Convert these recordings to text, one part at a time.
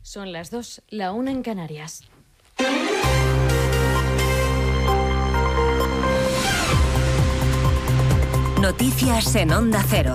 Son las 2, la 1 en Canarias. Noticias en Onda Cero.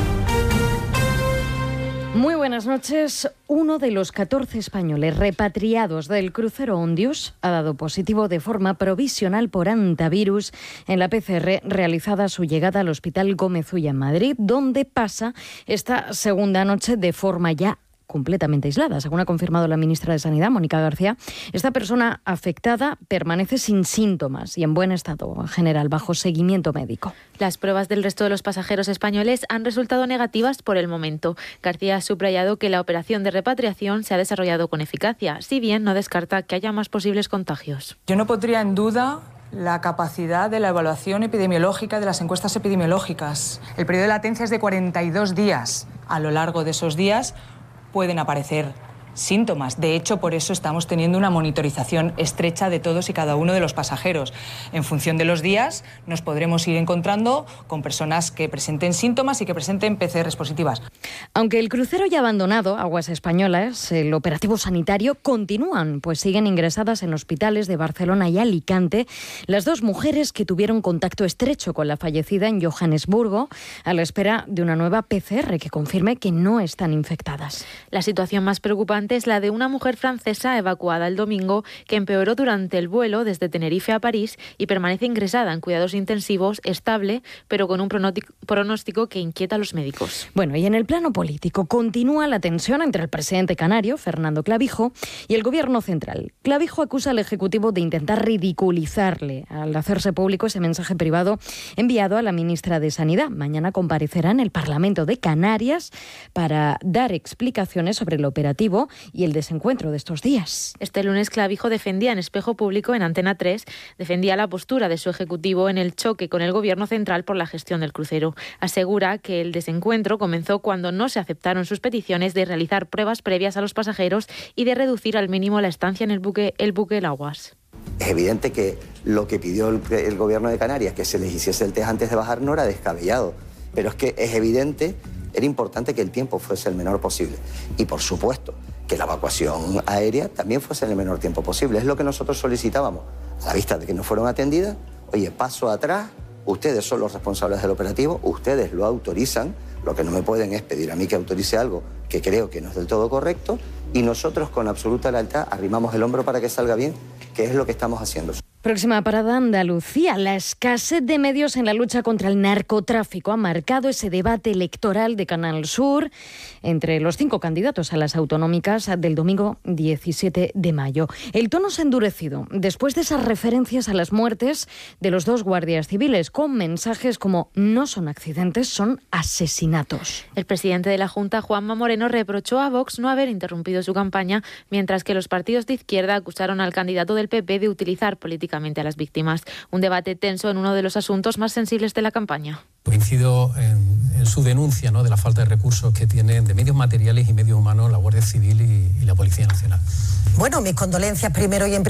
Muy buenas noches. Uno de los 14 españoles repatriados del crucero Ondius ha dado positivo de forma provisional por hantavirus en la PCR realizada a su llegada al Hospital Gómez Ulla en Madrid, donde pasa esta segunda noche de forma ya completamente aislada. Según ha confirmado la ministra de Sanidad, Mónica García, esta persona afectada permanece sin síntomas y en buen estado general, bajo seguimiento médico. Las pruebas del resto de los pasajeros españoles han resultado negativas por el momento. García ha subrayado que la operación de repatriación se ha desarrollado con eficacia, si bien no descarta que haya más posibles contagios. Yo no pondría en duda la capacidad de la evaluación epidemiológica de las encuestas epidemiológicas. El periodo de latencia es de 42 días. A lo largo de esos días pueden aparecer síntomas. De hecho, por eso estamos teniendo una monitorización estrecha de todos y cada uno de los pasajeros. En función de los días, nos podremos ir encontrando con personas que presenten síntomas y que presenten PCRs positivas. Aunque el crucero ya ha abandonado aguas españolas, el operativo sanitario continúan, pues siguen ingresadas en hospitales de Barcelona y Alicante las dos mujeres que tuvieron contacto estrecho con la fallecida en Johannesburgo, a la espera de una nueva PCR que confirme que no están infectadas. La situación más preocupante es la de una mujer francesa evacuada el domingo que empeoró durante el vuelo desde Tenerife a París y permanece ingresada en cuidados intensivos, estable, pero con un pronóstico que inquieta a los médicos. Bueno, y en el plano político continúa la tensión entre el presidente canario, Fernando Clavijo, y el Gobierno central. Clavijo acusa al Ejecutivo de intentar ridiculizarle al hacerse público ese mensaje privado enviado a la ministra de Sanidad. Mañana comparecerá en el Parlamento de Canarias para dar explicaciones sobre el operativo y el desencuentro de estos días. Este lunes Clavijo defendía en Espejo Público, en Antena 3, defendía la postura de su ejecutivo en el choque con el Gobierno central por la gestión del crucero. Asegura que el desencuentro comenzó cuando no se aceptaron sus peticiones de realizar pruebas previas a los pasajeros y de reducir al mínimo la estancia en el buque El Aguas. Es evidente que lo que pidió el Gobierno de Canarias, que se les hiciese el test antes de bajar, no era descabellado. Pero es que es evidente, era importante que el tiempo fuese el menor posible. Y por supuesto, que la evacuación aérea también fuese en el menor tiempo posible. Es lo que nosotros solicitábamos. A la vista de que no fueron atendidas, oye, paso atrás, ustedes son los responsables del operativo, ustedes lo autorizan, lo que no me pueden es pedir a mí que autorice algo que creo que no es del todo correcto, y nosotros con absoluta lealtad arrimamos el hombro para que salga bien, que es lo que estamos haciendo. Próxima parada, Andalucía. La escasez de medios en la lucha contra el narcotráfico ha marcado ese debate electoral de Canal Sur entre los 5 candidatos a las autonómicas del domingo 17 de mayo. El tono se ha endurecido después de esas referencias a las muertes de los 2 guardias civiles, con mensajes como no son accidentes, son asesinatos. El presidente de la Junta, Juanma Moreno, reprochó a Vox no haber interrumpido su campaña, mientras que los partidos de izquierda acusaron al candidato del PP de utilizar políticamente a las víctimas. Un debate tenso en uno de los asuntos más sensibles de la campaña. Coincido en su denuncia, ¿no?, de la falta de recursos que tienen de medios materiales y medios humanos la Guardia Civil y la Policía Nacional. Bueno, mis condolencias primero y en